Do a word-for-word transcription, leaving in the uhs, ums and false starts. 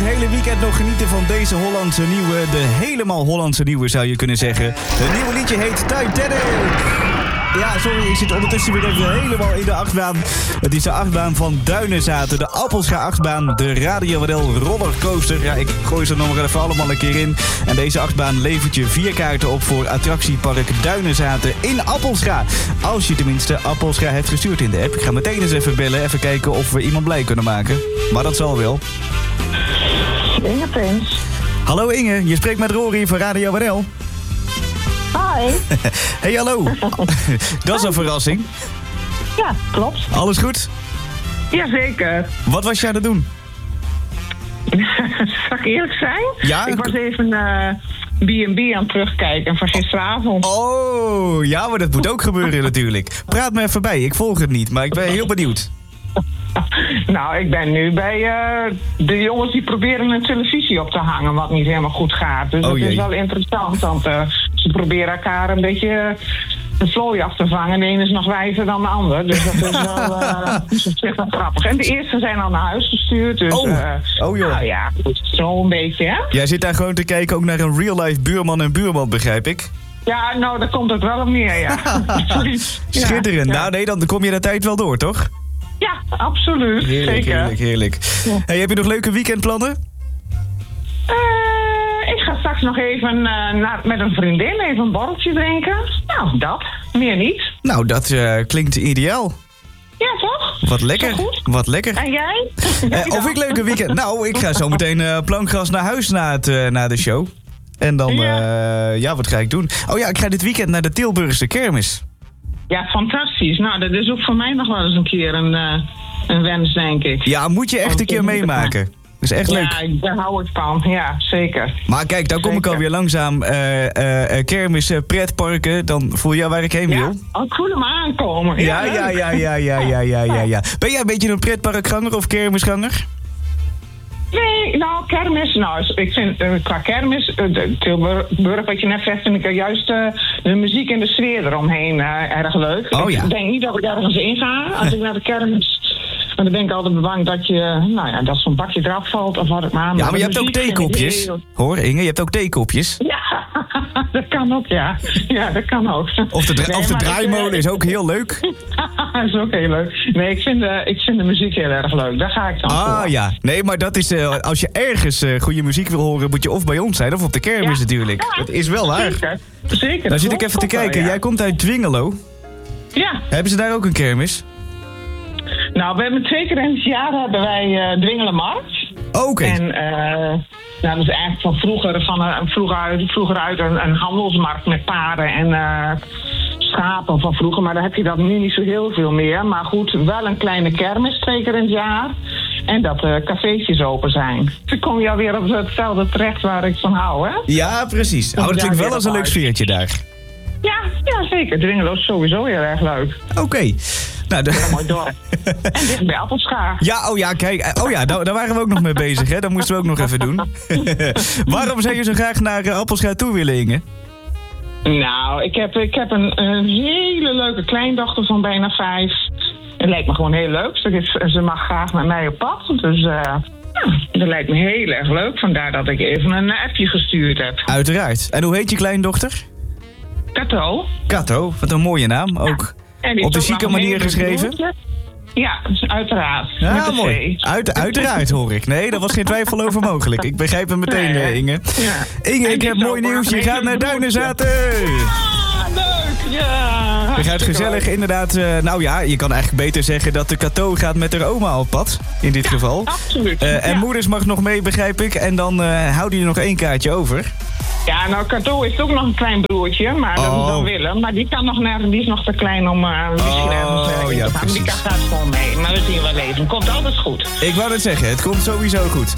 hele weekend nog genieten van deze Hollandse nieuwe. De helemaal Hollandse nieuwe zou je kunnen zeggen. Het nieuwe liedje heet Titanic. Ja, sorry, ik zit ondertussen weer even helemaal in de achtbaan. Het is de achtbaan van Duinenzaten, de Appelscha achtbaan, de Radio Wadel rollercoaster. Ja, ik gooi ze nog maar even allemaal een keer in. En deze achtbaan levert je vier kaarten op voor attractiepark Duinenzaten in Appelscha. Als je tenminste Appelscha hebt gestuurd in de app. Ik ga meteen eens even bellen, even kijken of we iemand blij kunnen maken. Maar dat zal wel. Inge Prins. Hallo Inge, je spreekt met Rory van Radio Wadel. Hi. Hey, hallo. Dat is een verrassing. Ja, klopt. Alles goed? Jazeker. Wat was je aan het doen? Zal ik eerlijk zijn? Ja? Ik was even uh, B en B aan het terugkijken van gisteravond. Oh, ja, maar dat moet ook gebeuren natuurlijk. Praat me even bij, ik volg het niet, maar ik ben heel benieuwd. Nou, ik ben nu bij uh, de jongens die proberen een televisie op te hangen, wat niet helemaal goed gaat. Dus oh, dat jee. is wel interessant, want uh, ze proberen elkaar een beetje uh, de vlooi af te vangen. De ene is nog wijzer dan de ander, dus dat is wel, uh, dus dat is wel grappig. En de eerste zijn al naar huis gestuurd, dus Oh, uh, oh joh. nou ja, zo een beetje, hè? Jij zit daar gewoon te kijken ook naar een real-life buurman en buurman, begrijp ik? Ja, nou, daar komt het wel op neer, ja. Schitterend. Ja, ja. Nou nee, dan kom je de tijd wel door, toch? Ja, absoluut. Heerlijk, zeker. heerlijk, heerlijk. Ja. Hey, heb je nog leuke weekendplannen? Uh, ik ga straks nog even uh, naar, met een vriendin even een borreltje drinken. Nou, dat. Meer niet. Nou, dat uh, klinkt ideaal. Ja, toch? Wat lekker, Zo goed. wat lekker. En jij? Eh, of ik leuke weekend? Nou, ik ga zo meteen uh, plankgas naar huis na, het, uh, na de show. En dan, ja. Uh, ja, wat ga ik doen? Oh ja, ik ga dit weekend naar de Tilburgse kermis. Ja, fantastisch. Nou, dat is ook voor mij nog wel eens een keer een, uh, een wens, denk ik. Ja, moet je echt een keer meemaken. Dat is echt leuk. Ja, daar hou ik van. Ja, zeker. Maar kijk, dan kom ik Zeker. alweer langzaam uh, uh, kermis, uh, pretparken. Dan voel je waar ik heen wil. Ja, oh, ik voel hem aankomen. Ja, ja, ja, ja, ja, ja, ja, ja, ja. Ben jij een beetje een pretparkganger of kermisganger? Nee, nou, kermis, nou, ik vind uh, qua kermis, uh, de Tilburg, wat je net zegt, vind ik juist uh, de muziek en de sfeer eromheen uh, erg leuk. Oh, ja. Ik denk niet dat ik ergens in ga als ik naar de kermis. Maar dan ben ik altijd bang dat je, nou ja, dat zo'n bakje eraf valt of wat ik maar. Ja, maar je hebt ook theekopjes. Heel... Hoor, Inge, je hebt ook theekopjes. Ja, dat kan ook, ja. Ja, dat kan ook. Of de, dra- nee, of de maar draaimolen ik, is ook heel leuk. Dat is ook heel leuk. Nee, ik vind, de, ik vind de muziek heel erg leuk. Daar ga ik dan Ah voor. ja, nee, maar dat is, uh, als je ergens uh, goede muziek wil horen, moet je of bij ons zijn of op de kermis Ja. natuurlijk. Ja, dat is wel waar. Zeker, zeker. Dan zit ik even te kijken. Ja. Jij komt uit Dwingelo. Ja. Hebben ze daar ook een kermis? Nou, we hebben twee keer in het jaar hebben wij uh, Dwingelenmarkt. Oh, oké. En uh, nou, dat is eigenlijk van vroeger, van een, vroeger uit, vroeger uit een, een handelsmarkt met paarden en uh, schapen van vroeger. Maar daar heb je dat nu niet zo heel veel meer. Maar goed, wel een kleine kermis twee keer in het jaar. En dat uh, cafeetjes open zijn. Dan kom je alweer op hetzelfde terecht waar ik van hou, hè? Ja, precies. Oh, dat klinkt wel als een leuk sfeertje daar. Ja, ja zeker. Dwingelo is sowieso heel erg leuk. Oké. Okay. Nou, de... Heel mooi dorp. En dicht bij Appelscha. Ja, oh ja, kijk. Oh ja, daar, daar waren we ook nog mee bezig, hè. Dat moesten we ook nog even doen. Waarom zou je zo graag naar uh, Appelscha toe willen, Inge? Nou, ik heb, ik heb een, een hele leuke kleindochter van bijna vijf. Het lijkt me gewoon heel leuk. Ze, is, ze mag graag met mij op pad. Dus uh, ja, dat lijkt me heel erg leuk. Vandaar dat ik even een appje gestuurd heb. Uiteraard. En hoe heet je kleindochter? Kato. Kato, wat een mooie naam ook. Ja, op de chique manier geschreven? Broertje. Ja, uiteraard. Ja, met mooi. Uit, uiteraard hoor ik. Nee, daar was geen twijfel over mogelijk. Ik begrijp het meteen, nee, Inge. Ja. Inge, ik heb mooi nieuws. Je gaat naar Duinenzaten. Ah, leuk. Ja. Je gaat gezellig inderdaad... Uh, nou ja, je kan eigenlijk beter zeggen dat de Kato gaat met haar oma op pad. In dit ja, geval. Absoluut. Uh, en ja. moeders mag nog mee, begrijp ik. En dan uh, houden jullie nog één kaartje over. Ja, nou, Kato heeft ook nog een klein broertje, maar dat oh. is dan Willem. Maar die kan nog nergens, die is nog te klein om uh, misschien oh, ergens uh, ja, te gaan. Die kan gaat gewoon mee, maar we zien wel even. Komt alles goed. Ik wou het zeggen, het komt sowieso goed.